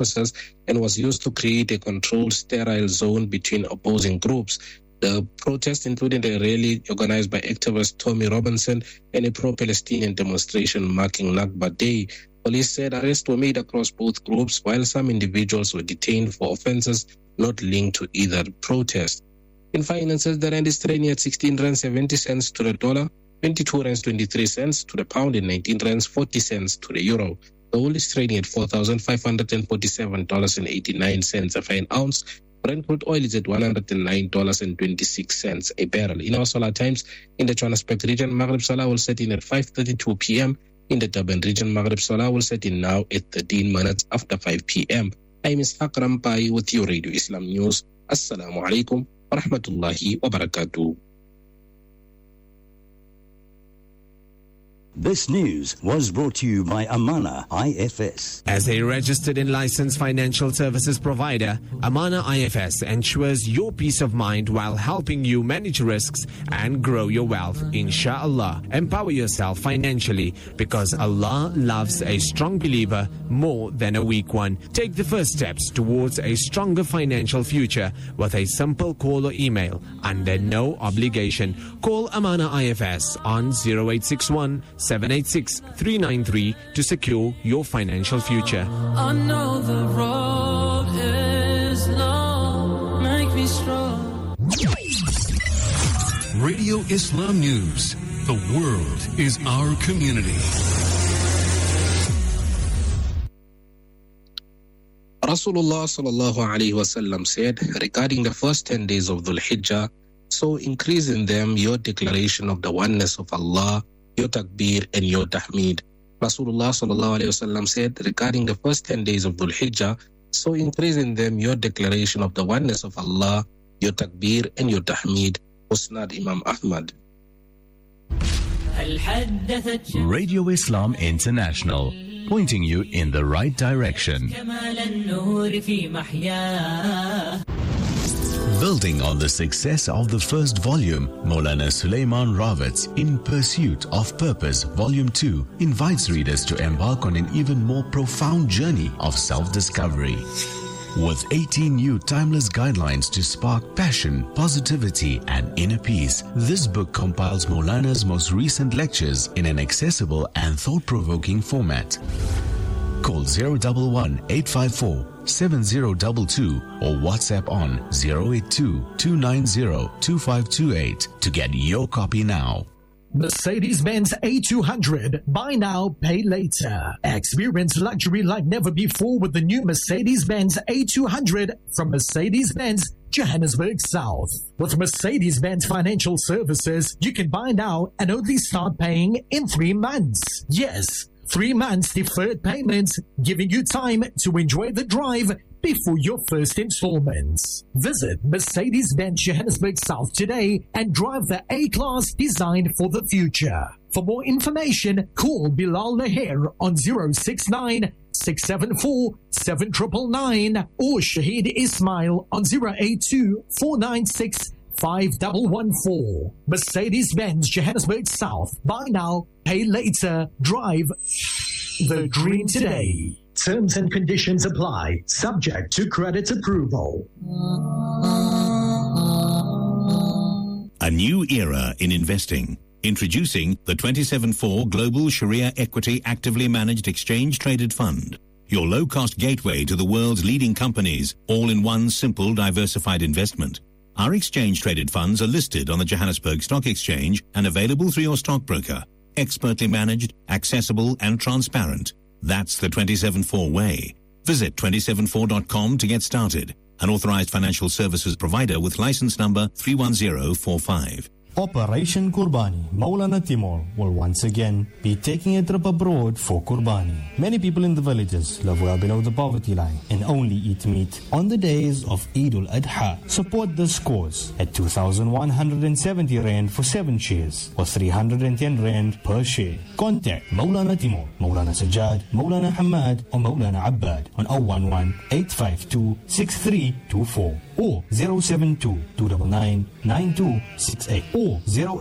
purposes and was used to create a controlled, sterile zone between opposing groups. The protest included a rally organized by activist Tommy Robinson and a pro-Palestinian demonstration marking Nakba Day. Police said arrests were made across both groups, while some individuals were detained for offences not linked to either protest. In finances, the rand is trading at 16 rand 70 cents to the dollar, 22 rands 23 cents to the pound, and 19 rands 40 cents to the euro. The gold is trading at $4,547.89 a fine ounce. Brent crude oil is at $109.26 a barrel. In our solar times, in the Johannesburg region, Maghrib Salah will set in at 5:32 p.m. In the Durban region, Maghrib Salah will set in now at 13 minutes after 5 p.m. I'm Ishaq Rampai with your Radio Islam News. Assalamu alaikum wa rahmatullahi wa barakatuh. This news was brought to you by Amana IFS. As a registered and licensed financial services provider, Amana IFS ensures your peace of mind while helping you manage risks and grow your wealth. Inshallah, empower yourself financially because Allah loves a strong believer more than a weak one. Take the first steps towards a stronger financial future with a simple call or email under no obligation. Call Amana IFS on 0861 786 393 to secure your financial future. I know the road is long, make me strong. Radio Islam News. The world is our community. Rasulullah sallallahu alaihi wasallam said regarding the first 10 days of Dhul Hijjah, so increase in them your declaration of the oneness of Allah, your takbir and your tahmid. Rasulullah sallallahu alaihi wasallam said regarding the first 10 days of Dhul Hijjah, so increase in them your declaration of the oneness of Allah, your takbir and your tahmid. Musnad Imam Ahmad. Radio Islam International, pointing you in the right direction. Building on the success of the first volume, Maulana Sulaiman Rawat's In Pursuit of Purpose, Volume 2, invites readers to embark on an even more profound journey of self-discovery. With 18 new timeless guidelines to spark passion, positivity, and inner peace, this book compiles Maulana's most recent lectures in an accessible and thought-provoking format. Call 011-854-7022 or WhatsApp on 082-290-2528 to get your copy now. Mercedes-Benz A200. Buy now, pay later. Experience luxury like never before with the new Mercedes-Benz A200 from Mercedes-Benz Johannesburg South. With Mercedes-Benz Financial Services, you can buy now and only start paying in 3 months. Yes, 3 months deferred payments, giving you time to enjoy the drive before your first installments. Visit Mercedes-Benz Johannesburg South today and drive the A-Class designed for the future. For more information, call Bilal Lahir on 069-674-7999 or Shahid Ismail on 082-496-5114. Mercedes-Benz Johannesburg South. Buy now, pay later, drive the dream today. Terms and conditions apply, subject to credit approval. A new era in investing. Introducing the 27/4 Global Sharia Equity Actively Managed Exchange Traded Fund. Your low-cost gateway to the world's leading companies, all in one simple diversified investment. Our exchange-traded funds are listed on the Johannesburg Stock Exchange and available through your stockbroker. Expertly managed, accessible and transparent. That's the 27/4 way. Visit 274.com to get started. An authorized financial services provider with license number 31045. Operation Kurbani. Maulana Timur will once again be taking a trip abroad for Kurbani. Many people in the villages live well below the poverty line and only eat meat on the days of Eid al-Adha. Support this cause at 2,170 Rand for 7 shares or 310 Rand per share. Contact Maulana Timur, Maulana Sajjad, Maulana Hamad or Maulana Abbad on 011-852-6324 or 072-299-9268 or or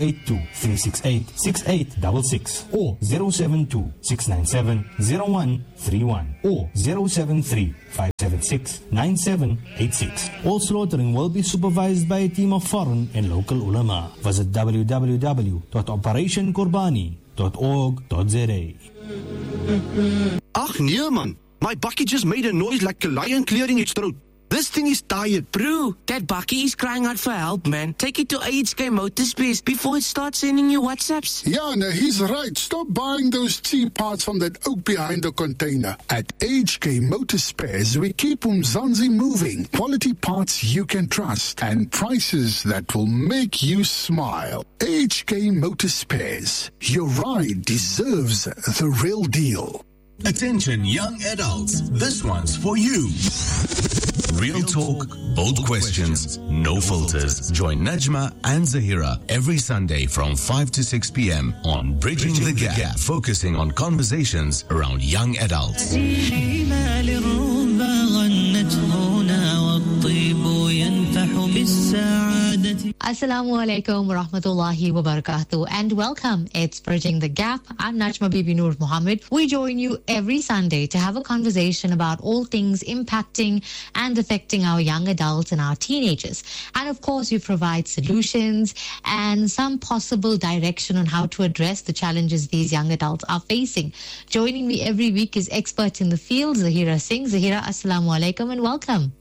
082-368-6866 or 072-697-0131 or 073-576-9786. All slaughtering will be supervised by a team of foreign and local ulama. Visit www.operationqurbani.org.za. Ach nee man, my bakkie just made a noise like a lion clearing its throat. This thing is tired. Bro, that bakkie is crying out for help, man. Take it to HK Motorspares before it starts sending you WhatsApps. Yeah, no, he's right. Stop buying those cheap parts from that oak behind the container. At HK Motorspares, we keep Umzansi moving. Quality parts you can trust and prices that will make you smile. HK Motorspares. Your ride deserves the real deal. Attention young adults, this one's for you. Real talk, bold questions, no filters. Join Najma and Zahira every Sunday from 5 to 6 p.m. on Bridging the Gap, focusing on conversations around young adults. Assalamu alaikum wa rahmatullahi wa barakatuh and welcome. It's Bridging the Gap. I'm Najma Bibi Noor Mohammed. We join you every Sunday to have a conversation about all things impacting and affecting our young adults and our teenagers. And of course, we provide solutions and some possible direction on how to address the challenges these young adults are facing. Joining me every week is expert in the field, Zahira Singh. Zahira, assalamu alaikum and welcome.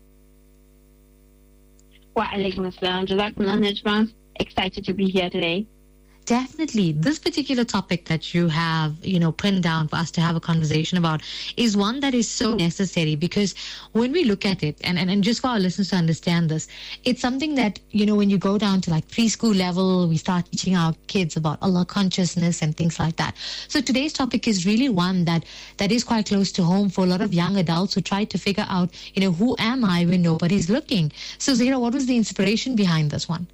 Wa alaikum assalam. Jazakumullah, Najma. Excited to be here today. Definitely. This particular topic that you have, pinned down for us to have a conversation about is one that is so necessary because when we look at it, and just for our listeners to understand this, it's something that, when you go down to like preschool level, we start teaching our kids about Allah consciousness and things like that. So today's topic is really one that is quite close to home for a lot of young adults who try to figure out, who am I when nobody's looking? So Zahira, what was the inspiration behind this one?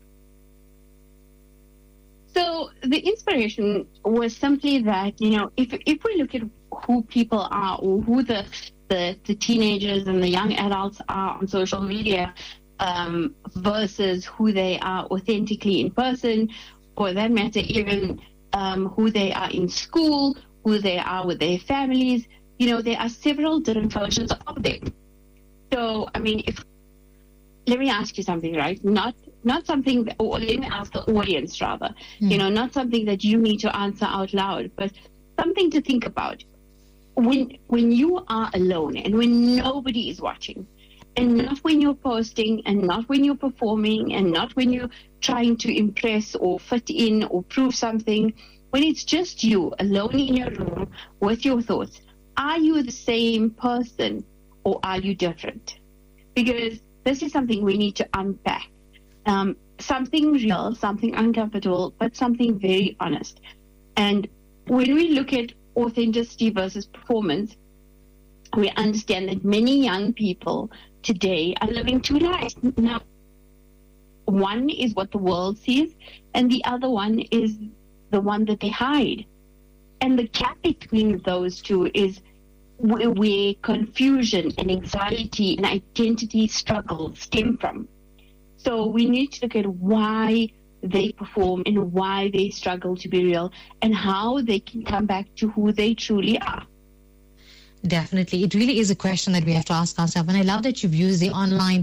So the inspiration was simply that, if we look at who people are or who the teenagers and the young adults are on social media versus who they are authentically in person, or that matter even who they are in school, who they are with their families, there are several different versions of them. So, let me ask you something, right? Not something, or let me ask the audience rather, not something that you need to answer out loud, but something to think about. When you are alone and when nobody is watching, and not when you're posting, and not when you're performing, and not when you're trying to impress or fit in or prove something, when it's just you alone in your room with your thoughts, are you the same person or are you different? Because this is something we need to unpack. Something real, something uncomfortable, but something very honest. And when we look at authenticity versus performance, we understand that many young people today are living two lives. Now, one is what the world sees, and the other one is the one that they hide. And the gap between those two is where confusion and anxiety and identity struggle stem from. So we need to look at why they perform and why they struggle to be real and how they can come back to who they truly are. Definitely. It really is a question that we have to ask ourselves. And I love that you've used the online,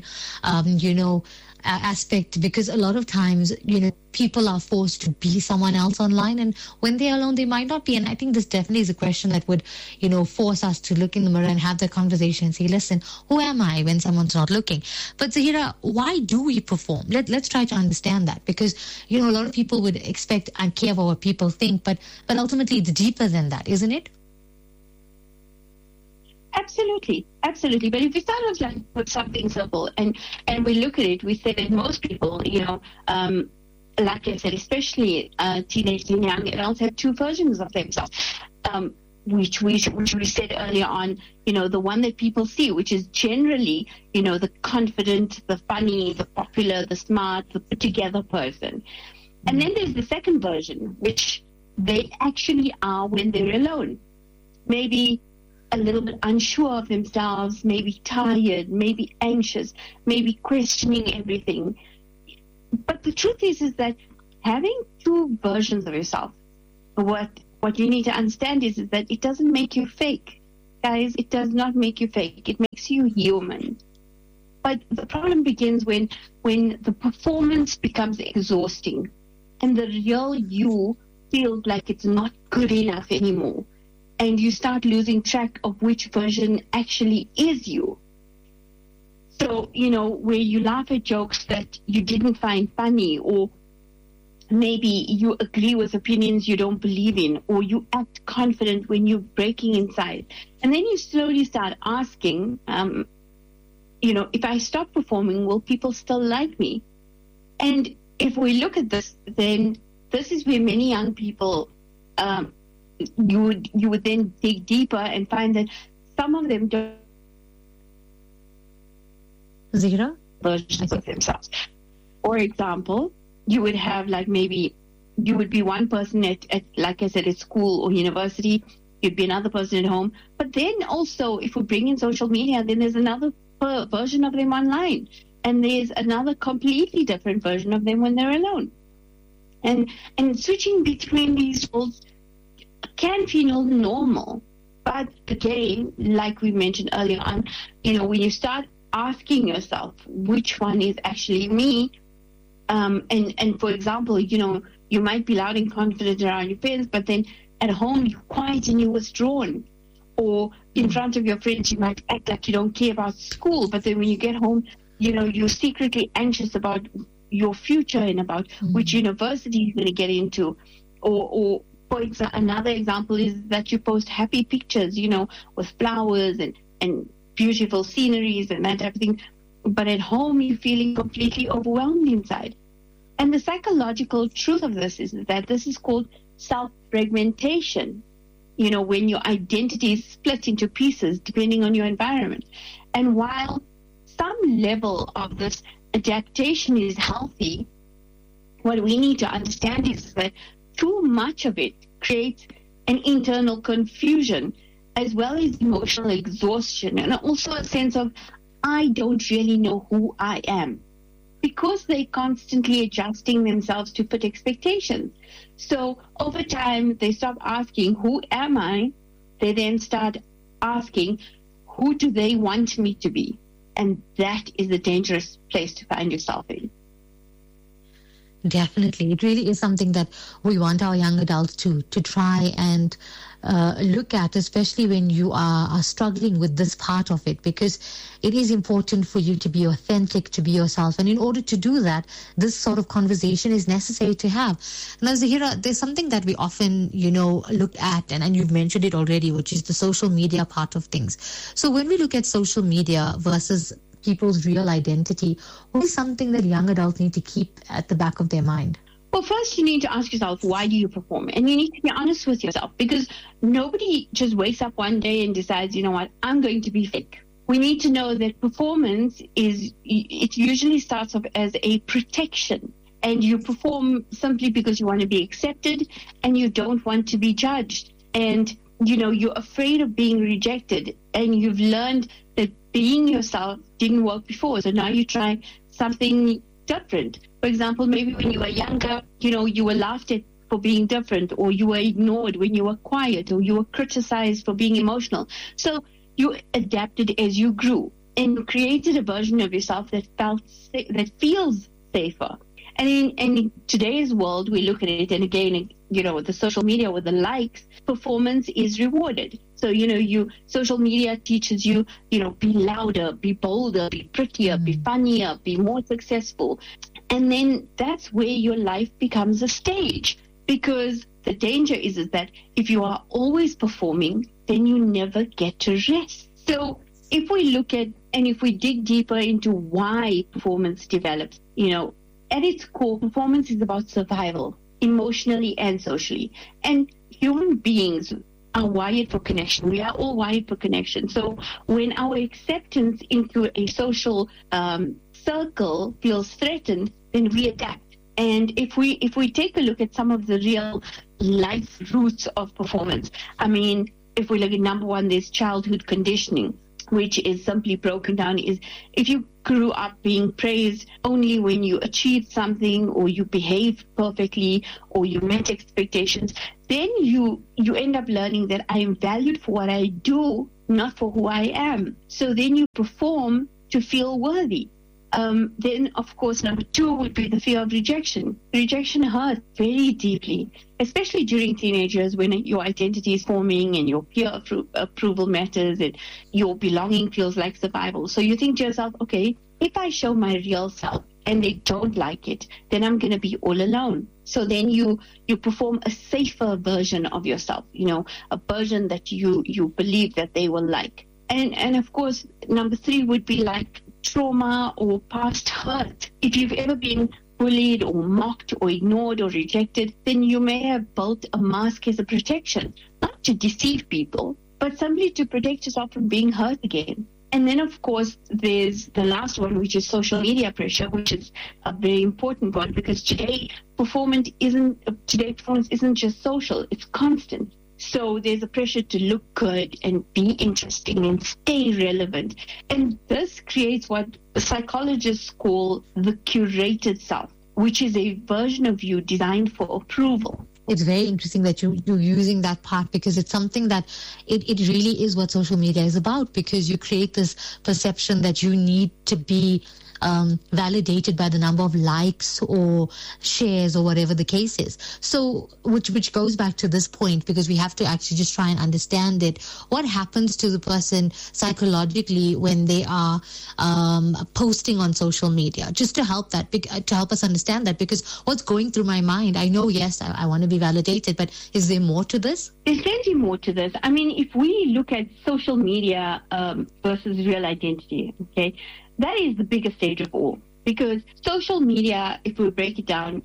aspect, because a lot of times, people are forced to be someone else online, and when they're alone, they might not be. And I think this definitely is a question that would, force us to look in the mirror and have the conversation and say, listen, who am I when someone's not looking? But Zahira, why do we perform? Let's try to understand that, because, a lot of people would expect and care about what people think, but ultimately it's deeper than that, isn't it? Absolutely. But if we start off with something simple and we look at it, we say that most people, like I said, especially teenagers and young adults, have two versions of themselves, which we said earlier on, the one that people see, which is generally, the confident, the funny, the popular, the smart, the put-together person. And then there's the second version, which they actually are when they're alone. Maybe a little bit unsure of themselves, maybe tired, maybe anxious, maybe questioning everything. But the truth is that having two versions of yourself, what you need to understand is that it doesn't make you fake. Guys, it does not make you fake. It makes you human. But the problem begins when the performance becomes exhausting and the real you feels like it's not good enough anymore. And you start losing track of which version actually is you. So, where you laugh at jokes that you didn't find funny, or maybe you agree with opinions you don't believe in, or you act confident when you're breaking inside. And then you slowly start asking, if I stop performing, will people still like me? And if we look at this, then this is where many young people, you would then dig deeper and find that some of them don't Zahira? versions of themselves. For example, you would have maybe you would be one person at like I said, at school or university, you'd be another person at home. But then also, if we bring in social media, then there's another version of them online. And there's another completely different version of them when they're alone. And switching between these roles can feel normal. But again, like we mentioned earlier on, when you start asking yourself which one is actually me, and for example, you might be loud and confident around your friends, but then at home you're quiet and you're withdrawn. Or in front of your friends, you might act like you don't care about school, but then when you get home, you're secretly anxious about your future and about which university you're going to get into. Or for example, another example is that you post happy pictures, with flowers and beautiful sceneries and that type of thing. But at home, you're feeling completely overwhelmed inside. And the psychological truth of this is that this is called self-fragmentation. When your identity is split into pieces depending on your environment. And while some level of this adaptation is healthy, what we need to understand is that too much of it creates an internal confusion as well as emotional exhaustion and also a sense of, I don't really know who I am, because they're constantly adjusting themselves to fit expectations. So over time, they stop asking, who am I? They then start asking, who do they want me to be? And that is a dangerous place to find yourself in. Definitely. It really is something that we want our young adults to try and look at, especially when you are struggling with this part of it, because it is important for you to be authentic, to be yourself. And in order to do that, this sort of conversation is necessary to have. Now, Zahira, there's something that we often, look at, and you've mentioned it already, which is the social media part of things. So when we look at social media versus people's real identity, what is something that young adults need to keep at the back of their mind? Well, first you need to ask yourself, why do you perform? And you need to be honest with yourself, because nobody just wakes up one day and decides, I'm going to be fake. We need to know that performance it usually starts off as a protection. And you perform simply because you want to be accepted and you don't want to be judged. And, you're afraid of being rejected, and you've learned that being yourself didn't work before. So now you try something different. For example, maybe when you were younger, you were laughed at for being different, or you were ignored when you were quiet, or you were criticized for being emotional. So you adapted as you grew and created a version of yourself that feels safer. And in today's world, we look at it, and again, with the social media, with the likes, performance is rewarded. So, social media teaches you, be louder, be bolder, be prettier, be funnier, be more successful. And then that's where your life becomes a stage, because the danger is that if you are always performing, then you never get to rest. So if we look at, and if we dig deeper into why performance develops, at its core, performance is about survival, emotionally and socially. And human beings are wired for connection. We are all wired for connection. So when our acceptance into a social circle feels threatened, then we adapt. And if we take a look at some of the real life roots of performance, if we look at number one, there's childhood conditioning, which is simply broken down is if you grew up being praised only when you achieved something or you behaved perfectly or you met expectations, then you end up learning that I am valued for what I do, not for who I am. So then you perform to feel worthy. Then, of course, number 2 would be the fear of rejection. Rejection hurts very deeply, especially during teenagers when your identity is forming and your peer approval matters and your belonging feels like survival. So you think to yourself, okay, if I show my real self and they don't like it, then I'm going to be all alone. So then you perform a safer version of yourself, a version that you believe that they will like. And of course, number 3 would be like trauma or past hurt. If you've ever been bullied or mocked or ignored or rejected, then you may have built a mask as a protection, not to deceive people, but simply to protect yourself from being hurt again. And then, of course, there's the last one, which is social media pressure, which is a very important one because today performance isn't just social, it's constant. So there's a pressure to look good and be interesting and stay relevant. And this creates what psychologists call the curated self, which is a version of you designed for approval. It's very interesting that you're using that part because it's something that it really is what social media is about, because you create this perception that you need to be validated by the number of likes or shares or whatever the case is. So, which goes back to this point, because we have to actually just try and understand it. What happens to the person psychologically when they are posting on social media? Just to help us understand that, because what's going through my mind, I know, yes, I want to be validated, but is there more to this? There's plenty more to this. I mean, if we look at social media versus real identity, okay, that is the biggest stage of all, because social media, if we break it down,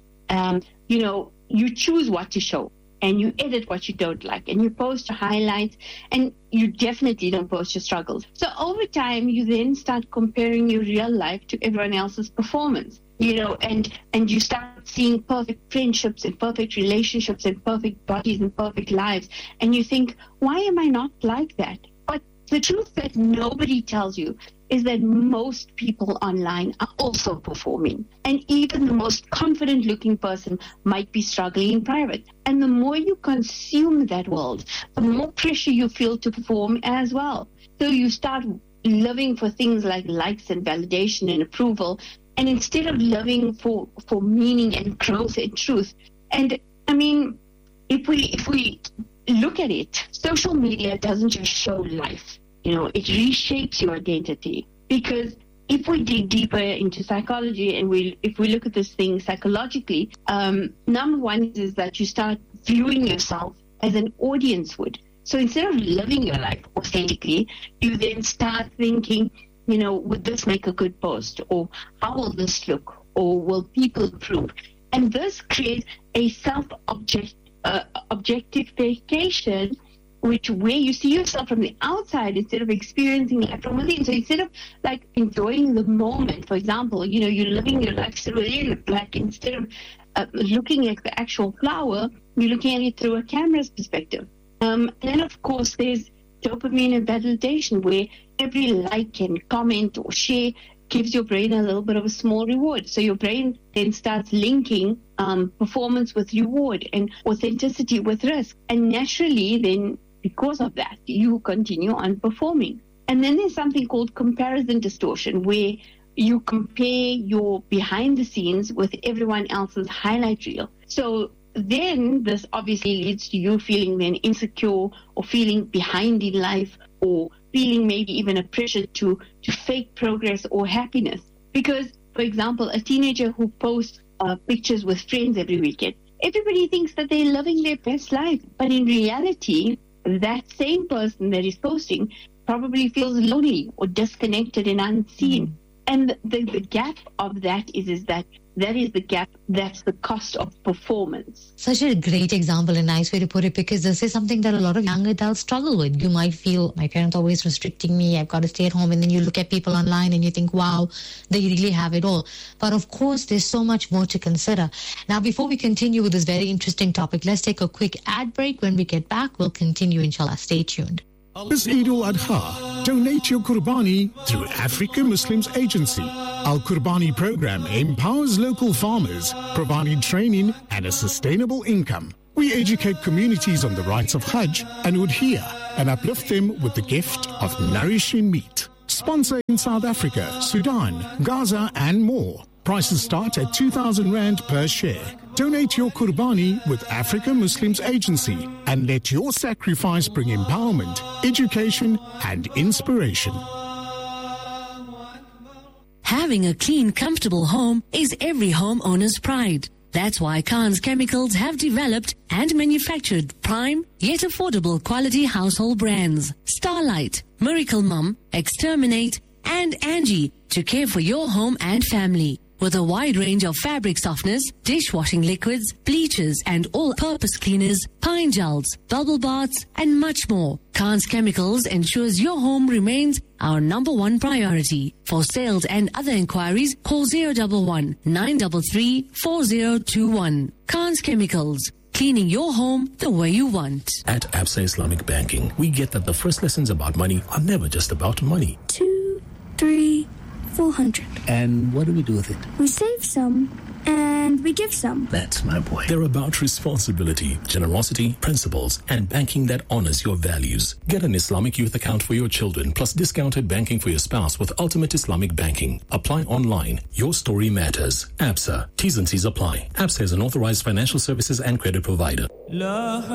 you choose what to show and you edit what you don't like and you post your highlights and you definitely don't post your struggles. So over time, you then start comparing your real life to everyone else's performance, and you start seeing perfect friendships and perfect relationships and perfect bodies and perfect lives. And you think, why am I not like that? But the truth that nobody tells you is that most people online are also performing. And even the most confident looking person might be struggling in private. And the more you consume that world, the more pressure you feel to perform as well. So you start living for things like likes and validation and approval, and instead of living for meaning and growth and truth. And I mean, if we look at it, social media doesn't just show life. It reshapes your identity, because if we dig deeper into psychology and if we look at this thing psychologically, number 1 is that you start viewing yourself as an audience would. So instead of living your life authentically, you then start thinking, would this make a good post? Or how will this look? Or will people approve? And this creates a self-objectification, where you see yourself from the outside instead of experiencing life from within. So instead of like enjoying the moment, for example, you're living your life through it, like instead of looking at the actual flower, you're looking at it through a camera's perspective. And then of course there's dopamine and validation, where every like and comment or share gives your brain a little bit of a small reward. So your brain then starts linking performance with reward and authenticity with risk. And naturally then, because of that, you continue on performing. And then there's something called comparison distortion, where you compare your behind the scenes with everyone else's highlight reel. So then this obviously leads to you feeling then insecure or feeling behind in life, or feeling maybe even a pressure to fake progress or happiness. Because, for example, a teenager who posts pictures with friends every weekend, everybody thinks that they're living their best life. But in reality, that same person that is posting probably feels lonely or disconnected and unseen. And the gap of that is that is the gap, that's the cost of performance. Such a great example, a nice way to put it, because this is something that a lot of young adults struggle with. You might feel, my parents are always restricting me, I've got to stay at home, and then you look at people online and you think, wow, they really have it all. But of course, there's so much more to consider. Now, before we continue with this very interesting topic, let's take a quick ad break. When we get back, we'll continue, inshallah. Stay tuned. This Eid al-Adha, donate your Qurbani through Africa Muslims Agency. Our Qurbani program empowers local farmers, providing training and a sustainable income. We educate communities on the rights of Hajj and Udhiyah and uplift them with the gift of nourishing meat. Sponsor in South Africa, Sudan, Gaza and more. Prices start at 2,000 Rand per share. Donate your Qurbani with Africa Muslims Agency and let your sacrifice bring empowerment, education and inspiration. Having a clean, comfortable home is every homeowner's pride. That's why Khan's Chemicals have developed and manufactured prime yet affordable quality household brands. Starlight, Miracle Mum, Exterminate and Angie to care for your home and family. With a wide range of fabric softeners, dishwashing liquids, bleachers and all-purpose cleaners, pine gels, bubble baths and much more. Khan's Chemicals ensures your home remains our #1 priority. For sales and other inquiries, call 011 933 4021. Khan's Chemicals, cleaning your home the way you want. At Absa Islamic Banking, we get that the first lessons about money are never just about money. 2, 3, 400. And what do we do with it? We save some and we give some. That's my boy. They're about responsibility, generosity, principles, and banking that honors your values. Get an Islamic youth account for your children, plus discounted banking for your spouse with Ultimate Islamic Banking. Apply online. Your story matters. ABSA. T's and C's apply. ABSA is an authorized financial services and credit provider.